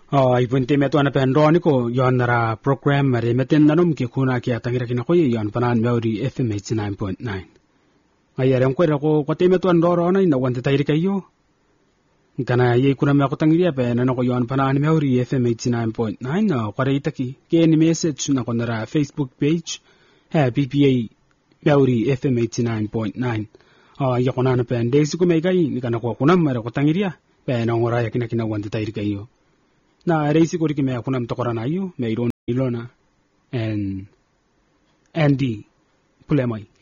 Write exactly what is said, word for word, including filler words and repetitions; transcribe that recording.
Oh, ipunti metu ana pendoni ko yon nara program mare meten nanum ki kuna ki atangira kina ko yon panan meuri F M eighty-nine point nine. Ayere ko ko ko te metu andoro na ina wante tairi kayo. Kana ye kuna me ko tangiria pe na ko yon panan meuri F M eighty-nine point nine na ko reita ki ke ni message na ko nara Facebook page ha P P A meuri F M eighty-nine point nine. Oh, ya ko na na pe ndesi ko me kai ni kana ko kuna mare ko tangiria pe na ngora ya kina kina wante tairi kayo. Na reisi kori ki me akuna mtokora na iyo me iron ilona and Andy Pulemai.